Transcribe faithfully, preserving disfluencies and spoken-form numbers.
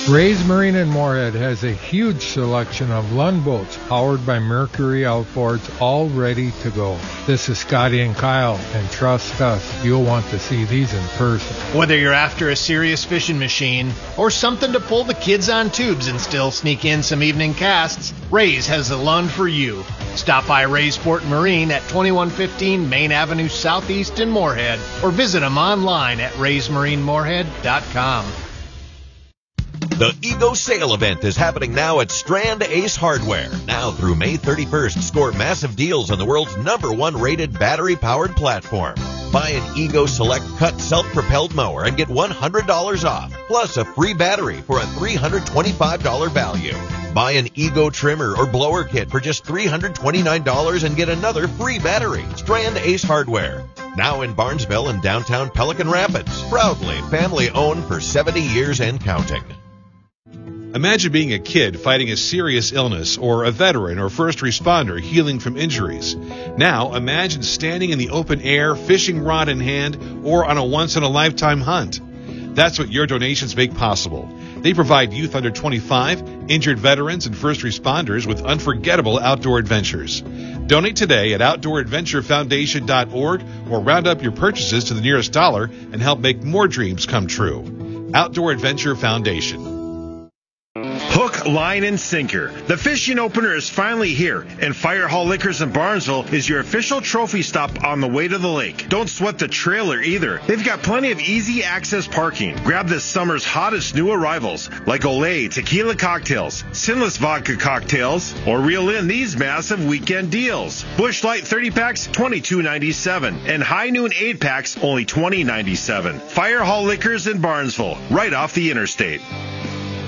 Ray's Marine in Moorhead has a huge selection of Lund boats powered by Mercury outboards, all ready to go. This is Scotty and Kyle, and trust us, you'll want to see these in person. Whether you're after a serious fishing machine or something to pull the kids on tubes and still sneak in some evening casts, Ray's has the Lund for you. Stop by Ray's Sport and Marine at twenty-one fifteen Main Avenue Southeast in Moorhead, or visit them online at rays marine moorhead dot com. The Ego Sale Event is happening now at Strand Ace Hardware. Now through May thirty-first, score massive deals on the world's number one rated battery-powered platform. Buy an Ego Select Cut self-propelled mower and get one hundred dollars off, plus a free battery for a three hundred twenty-five dollars value. Buy an Ego trimmer or blower kit for just three hundred twenty-nine dollars and get another free battery. Strand Ace Hardware. Now in Barnesville and downtown Pelican Rapids. Proudly family-owned for seventy years and counting. Imagine being a kid fighting a serious illness, or a veteran or first responder healing from injuries. Now imagine standing in the open air, fishing rod in hand, or on a once-in-a-lifetime hunt. That's what your donations make possible. They provide youth under twenty-five, injured veterans, and first responders with unforgettable outdoor adventures. Donate today at outdoor adventure foundation dot org or round up your purchases to the nearest dollar and help make more dreams come true. Outdoor Adventure Foundation. Hook, line, and sinker. The fishing opener is finally here, and Fire Hall Liquors in Barnesville is your official trophy stop on the way to the lake. Don't sweat the trailer either. They've got plenty of easy access parking. Grab this summer's hottest new arrivals, like Olay Tequila Cocktails, Sinless Vodka Cocktails, or reel in these massive weekend deals. Busch Light thirty packs, twenty-two ninety-seven, and High Noon eight packs, only twenty ninety-seven. Fire Hall Liquors in Barnesville, right off the interstate.